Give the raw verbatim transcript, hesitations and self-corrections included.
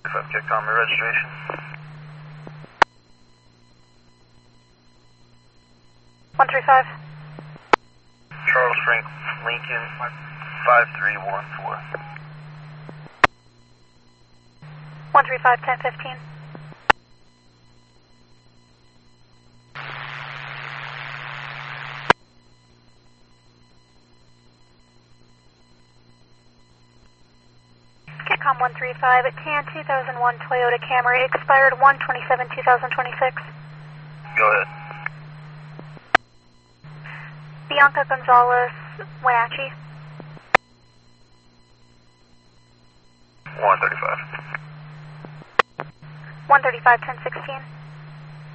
If I've kicked on my registration. one three five. Charles Frank Lincoln, five three one four. one three five, ten fifteen. Catcom one three five, Tan two thousand one Toyota Camry, expired one twenty-seven two thousand twenty-six. Go ahead. Bianca Gonzalez, Wenatchee. one thirty-five. one thirty-five, ten sixteen.